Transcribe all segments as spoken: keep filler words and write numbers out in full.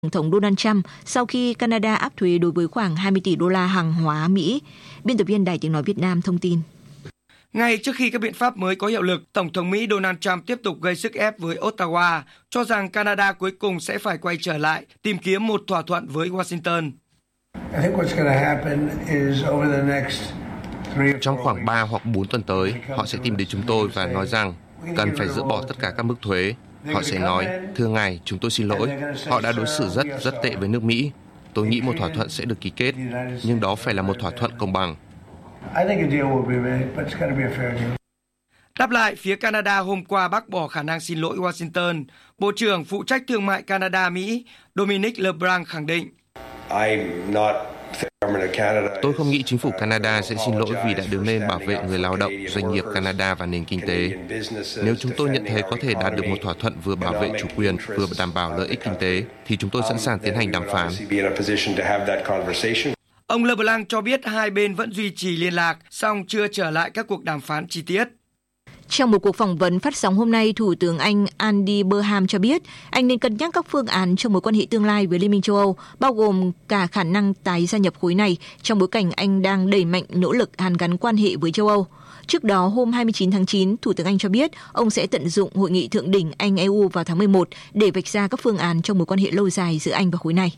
Tổng thống Donald Trump sau khi Canada áp thuế đối với khoảng hai mươi tỷ đô la hàng hóa Mỹ. Biên tập viên Đài Tiếng nói Việt Nam thông tin. Ngay trước khi các biện pháp mới có hiệu lực, Tổng thống Mỹ Donald Trump tiếp tục gây sức ép với Ottawa, cho rằng Canada cuối cùng sẽ phải quay trở lại, tìm kiếm một thỏa thuận với Washington. Trong khoảng ba hoặc bốn tuần tới, họ sẽ tìm đến chúng tôi và nói rằng cần phải dỡ bỏ tất cả các mức thuế. Họ sẽ nói, thưa ngài, chúng tôi xin lỗi. Họ đã đối xử rất, rất tệ với nước Mỹ. Tôi nghĩ một thỏa thuận sẽ được ký kết, nhưng đó phải là một thỏa thuận công bằng. Đáp lại, phía Canada hôm qua bác bỏ khả năng xin lỗi Washington. Bộ trưởng phụ trách thương mại Canada-Mỹ Dominic LeBlanc khẳng định. Tôi không nghĩ chính phủ Canada sẽ xin lỗi vì đã đứng lên bảo vệ người lao động, doanh nghiệp Canada và nền kinh tế. Nếu chúng tôi nhận thấy có thể đạt được một thỏa thuận vừa bảo vệ chủ quyền, vừa đảm bảo lợi ích kinh tế, thì chúng tôi sẵn sàng tiến hành đàm phán. Ông LeBlanc cho biết hai bên vẫn duy trì liên lạc, song chưa trở lại các cuộc đàm phán chi tiết. Trong một cuộc phỏng vấn phát sóng hôm nay, Thủ tướng Anh Andy Burnham cho biết Anh nên cân nhắc các phương án trong mối quan hệ tương lai với Liên minh châu Âu, bao gồm cả khả năng tái gia nhập khối này trong bối cảnh Anh đang đẩy mạnh nỗ lực hàn gắn quan hệ với châu Âu. Trước đó, hôm hai mươi chín tháng chín, Thủ tướng Anh cho biết ông sẽ tận dụng hội nghị thượng đỉnh Anh-e u vào tháng mười một để vạch ra các phương án trong mối quan hệ lâu dài giữa Anh và khối này.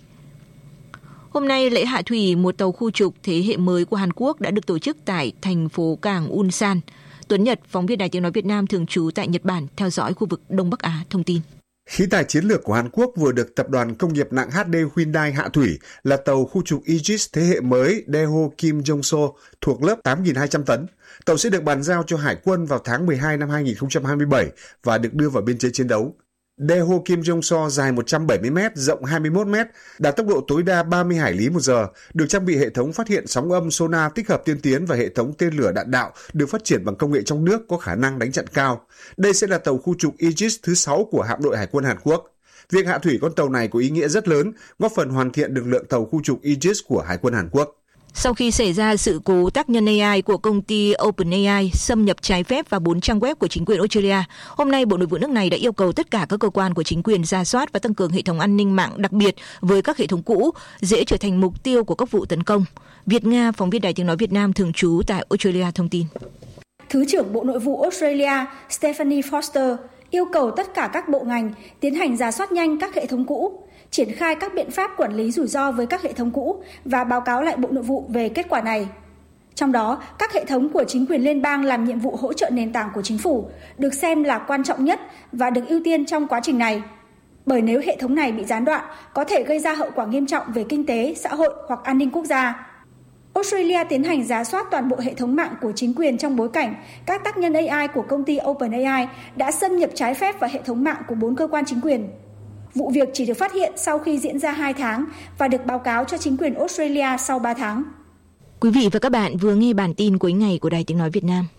Hôm nay, lễ hạ thủy một tàu khu trục thế hệ mới của Hàn Quốc đã được tổ chức tại thành phố cảng Ulsan. Tuấn Nhật, phóng viên Đài Tiếng nói Việt Nam thường trú tại Nhật Bản, theo dõi khu vực Đông Bắc Á, thông tin. Khí tài chiến lược của Hàn Quốc vừa được tập đoàn công nghiệp nặng hát đê Hyundai hạ thủy là tàu khu trục Aegis thế hệ mới Daewoo Kim Jong-so thuộc lớp tám nghìn hai trăm tấn. Tàu sẽ được bàn giao cho Hải quân vào tháng mười hai năm hai nghìn không trăm hai mươi bảy và được đưa vào biên chế chiến đấu. Daewoo Kim Jong-so dài một trăm bảy mươi mét, rộng hai mươi mốt mét, đạt tốc độ tối đa ba mươi hải lý một giờ, được trang bị hệ thống phát hiện sóng âm sonar tích hợp tiên tiến và hệ thống tên lửa đạn đạo được phát triển bằng công nghệ trong nước có khả năng đánh chặn cao. Đây sẽ là tàu khu trục Aegis thứ sáu của hạm đội Hải quân Hàn Quốc. Việc hạ thủy con tàu này có ý nghĩa rất lớn, góp phần hoàn thiện lực lượng tàu khu trục Aegis của Hải quân Hàn Quốc. Sau khi xảy ra sự cố tác nhân a i của công ty OpenAI xâm nhập trái phép vào bốn trang web của chính quyền Australia, hôm nay Bộ Nội vụ nước này đã yêu cầu tất cả các cơ quan của chính quyền rà soát và tăng cường hệ thống an ninh mạng, đặc biệt với các hệ thống cũ, dễ trở thành mục tiêu của các vụ tấn công. Việt Nga, phóng viên Đài Tiếng nói Việt Nam thường trú tại Australia thông tin. Thứ trưởng Bộ Nội vụ Australia Stephanie Foster yêu cầu tất cả các bộ ngành tiến hành rà soát nhanh các hệ thống cũ, triển khai các biện pháp quản lý rủi ro với các hệ thống cũ và báo cáo lại Bộ Nội vụ về kết quả này. Trong đó, các hệ thống của chính quyền liên bang làm nhiệm vụ hỗ trợ nền tảng của chính phủ được xem là quan trọng nhất và được ưu tiên trong quá trình này. Bởi nếu hệ thống này bị gián đoạn, có thể gây ra hậu quả nghiêm trọng về kinh tế, xã hội hoặc an ninh quốc gia. Australia tiến hành rà soát toàn bộ hệ thống mạng của chính quyền trong bối cảnh các tác nhân a i của công ty OpenAI đã xâm nhập trái phép vào hệ thống mạng của bốn cơ quan chính quyền. Vụ việc chỉ được phát hiện sau khi diễn ra hai tháng và được báo cáo cho chính quyền Australia sau ba tháng. Quý vị và các bạn vừa nghe bản tin cuối ngày của Đài Tiếng nói Việt Nam.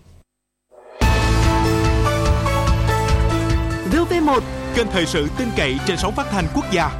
vê o vê một, kênh thời sự tin cậy trên sóng phát thanh quốc gia.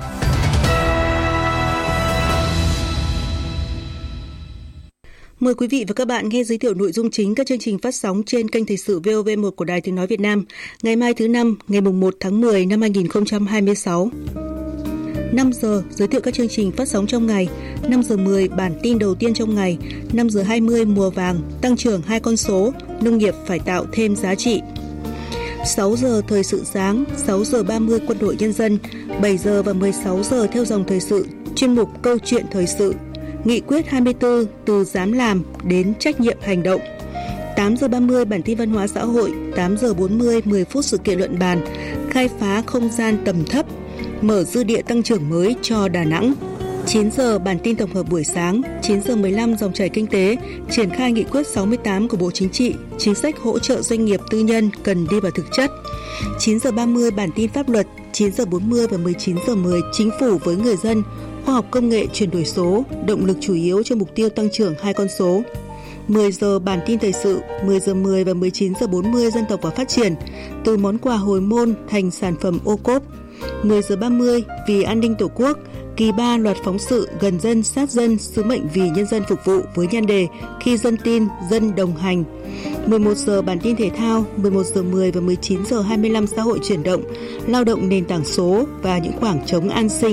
Mời quý vị và các bạn nghe giới thiệu nội dung chính các chương trình phát sóng trên kênh thời sự vê o vê một của Đài Tiếng nói Việt Nam. Ngày mai thứ năm, ngày một tháng mười năm hai nghìn không trăm hai mươi sáu. năm giờ giới thiệu các chương trình phát sóng trong ngày. năm giờ mười bản tin đầu tiên trong ngày. năm giờ hai mươi mùa vàng, tăng trưởng hai con số, nông nghiệp phải tạo thêm giá trị. sáu giờ thời sự sáng, sáu giờ ba mươi quân đội nhân dân, bảy giờ và mười sáu giờ theo dòng thời sự, chuyên mục câu chuyện thời sự. Nghị quyết hai mươi tư từ dám làm đến trách nhiệm hành động. tám giờ ba mươi bản tin văn hóa xã hội, tám giờ bốn mươi mười phút sự kiện luận bàn, khai phá không gian tầm thấp, mở dư địa tăng trưởng mới cho Đà Nẵng. chín giờ bản tin tổng hợp buổi sáng, chín giờ mười lăm dòng chảy kinh tế, triển khai nghị quyết sáu mươi tám của Bộ Chính trị, chính sách hỗ trợ doanh nghiệp tư nhân cần đi vào thực chất. chín giờ ba mươi bản tin pháp luật, chín giờ bốn mươi và mười chín giờ mười chính phủ với người dân, khoa học công nghệ chuyển đổi số, động lực chủ yếu cho mục tiêu tăng trưởng hai con số. mười giờ bản tin thời sự, mười giờ mười và mười chín giờ bốn mươi dân tộc và phát triển, từ món quà hồi môn thành sản phẩm ô cốp. mười giờ ba mươi vì an ninh Tổ quốc, kỳ ba loạt phóng sự gần dân sát dân, sứ mệnh vì nhân dân phục vụ với nhan đề khi dân tin, dân đồng hành. mười một giờ bản tin thể thao, mười một giờ mười và mười chín giờ hai mươi lăm xã hội chuyển động, lao động nền tảng số và những khoảng trống an sinh.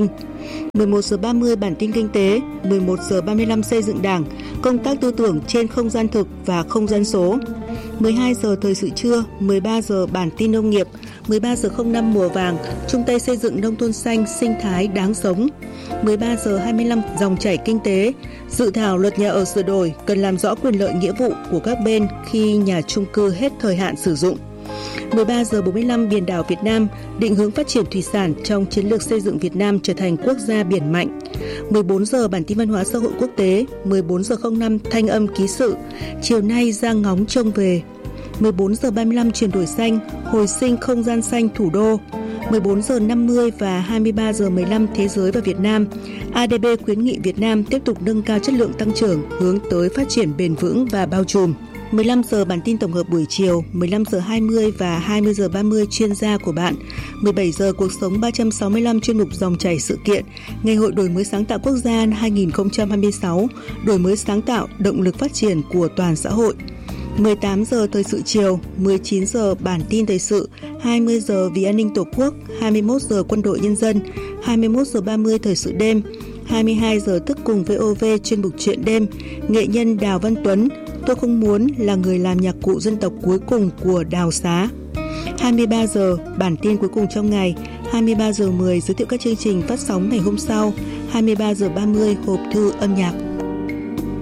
mười một giờ ba mươi bản tin kinh tế, mười một giờ ba mươi lăm xây dựng Đảng, công tác tư tưởng trên không gian thực và không gian số. mười hai giờ thời sự trưa, mười ba giờ bản tin nông nghiệp, mười ba giờ không năm mùa vàng, chung tay xây dựng nông thôn xanh, sinh thái đáng sống. mười ba giờ hai mươi lăm dòng chảy kinh tế, dự thảo luật nhà ở sửa đổi cần làm rõ quyền lợi nghĩa vụ của các bên khi nhà chung cư hết thời hạn sử dụng. mười ba giờ bốn mươi lăm biển đảo Việt Nam, định hướng phát triển thủy sản trong chiến lược xây dựng Việt Nam trở thành quốc gia biển mạnh. mười bốn giờ bản tin văn hóa xã hội quốc tế, mười bốn giờ không năm thanh âm ký sự, chiều nay ra ngóng trông về. mười bốn giờ ba mươi lăm chuyển đổi xanh, hồi sinh không gian xanh thủ đô. mười bốn giờ năm mươi và hai mươi ba giờ mười lăm Thế giới và Việt Nam. a đê bê khuyến nghị Việt Nam tiếp tục nâng cao chất lượng tăng trưởng hướng tới phát triển bền vững và bao trùm. mười lăm giờ bản tin tổng hợp buổi chiều, mười lăm giờ hai mươi và hai mươi giờ ba mươi chuyên gia của bạn. mười bảy giờ cuộc sống ba trăm sáu mươi lăm chuyên mục dòng chảy sự kiện, Ngày hội đổi mới sáng tạo quốc gia hai không hai sáu, đổi mới sáng tạo, động lực phát triển của toàn xã hội. mười tám giờ thời sự chiều, mười chín giờ bản tin thời sự, hai mươi giờ vì an ninh Tổ quốc, hai mươi mốt giờ quân đội nhân dân, hai mươi mốt giờ ba mươi thời sự đêm, hai mươi hai giờ thức cùng vê o vê chuyên mục chuyện đêm, nghệ nhân Đào Văn Tuấn, Tôi không muốn là người làm nhạc cụ dân tộc cuối cùng của Đào Xá. hai mươi ba giờ bản tin cuối cùng trong ngày, hai mươi ba giờ mười giới thiệu các chương trình phát sóng ngày hôm sau, hai mươi ba giờ ba mươi hộp thư âm nhạc.